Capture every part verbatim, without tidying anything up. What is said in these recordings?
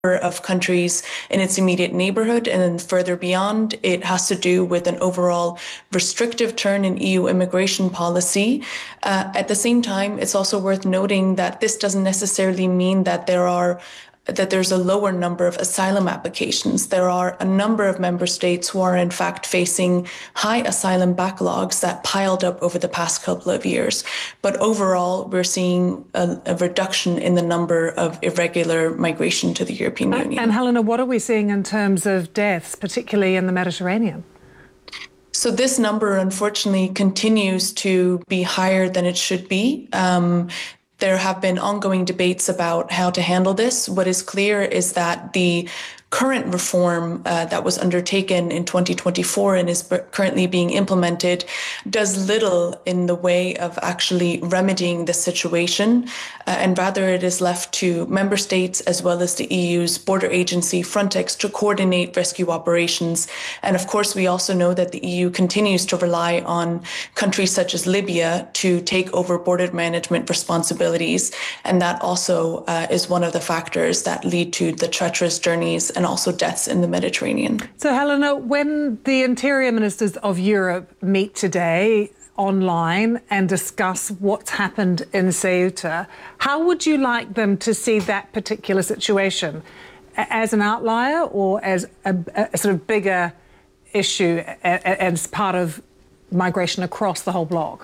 of countries in its immediate neighborhood, and then further beyond, it has to do with an overall restrictive turn in E U immigration policy. Uh, at the same time, it's also worth noting that this doesn't necessarily mean that there are that there's a lower number of asylum applications. There are a number of member states who are in fact facing high asylum backlogs that piled up over the past couple of years. But overall, we're seeing a, a reduction in the number of irregular migration to the European Union. And Helena, what are we seeing in terms of deaths, particularly in the Mediterranean? So this number, unfortunately, continues to be higher than it should be. Um, There have been ongoing debates about how to handle this. What is clear is that the current reform uh, that was undertaken in twenty twenty-four and is currently being implemented does little in the way of actually remedying the situation, uh, and rather it is left to member states as well as the E U's border agency Frontex to coordinate rescue operations. And of course, we also know that the E U continues to rely on countries such as Libya to take over border management responsibilities, and that also uh, is one of the factors that lead to the treacherous journeys and also deaths in the Mediterranean. So, Helena, when the interior ministers of Europe meet today online and discuss what's happened in Ceuta, how would you like them to see that particular situation? As an outlier or as a, a sort of bigger issue as part of migration across the whole bloc?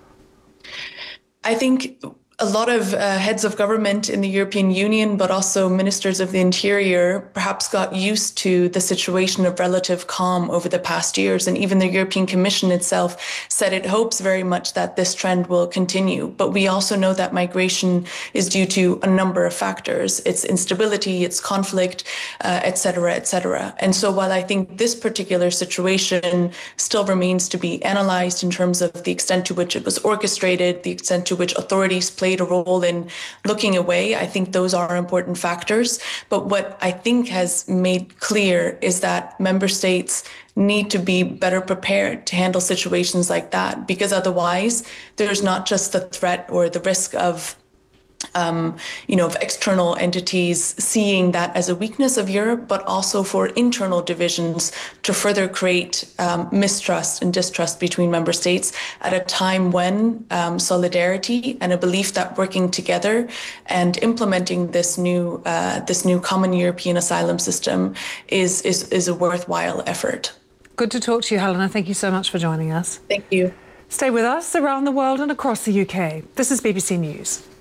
I think a lot of uh, heads of government in the European Union, but also ministers of the interior, perhaps got used to the situation of relative calm over the past years. And even the European Commission itself said it hopes very much that this trend will continue. But we also know that migration is due to a number of factors. It's instability, it's conflict, uh, et cetera, et cetera. And so while I think this particular situation still remains to be analyzed in terms of the extent to which it was orchestrated, the extent to which authorities played played a role in looking away, I think those are important factors. But what I think has made clear is that member states need to be better prepared to handle situations like that, because otherwise there's not just the threat or the risk of Um, you know, of external entities seeing that as a weakness of Europe, but also for internal divisions to further create um, mistrust and distrust between member states at a time when um, solidarity and a belief that working together and implementing this new uh, this new common European asylum system is, is, is a worthwhile effort. Good to talk to you, Helena. Thank you so much for joining us. Thank you. Stay with us around the world and across the U K. This is B B C News.